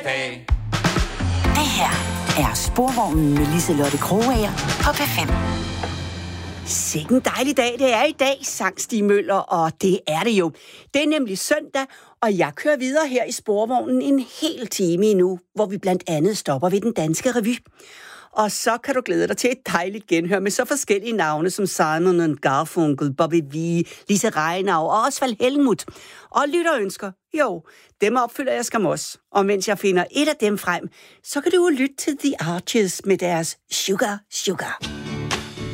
Det her er Sporvognen med Liselotte Krogager på P5. Sikke en dejlig dag det er i dag, sang Stig Møller, og det er det jo. Det er nemlig søndag, og jeg kører videre her i Sporvognen en hel time endnu, hvor vi blandt andet stopper ved Den Danske Revy. Og så kan du glæde dig til et dejligt genhør med så forskellige navne som Simon & Garfunkel, Bobby V, Lise Reinau og Osvald Helmuth. Og lytterønsker, jo, dem opfylder jeg skam også. Og mens jeg finder et af dem frem, så kan du jo lytte til The Arches med deres Sugar, Sugar.